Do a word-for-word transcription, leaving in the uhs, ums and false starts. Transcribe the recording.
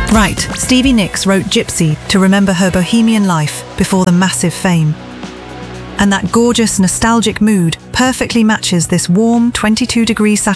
Right, Stevie Nicks wrote Gypsy to remember her bohemian life before the massive fame. And that gorgeous, nostalgic mood perfectly matches this warm, twenty-two degree Saturday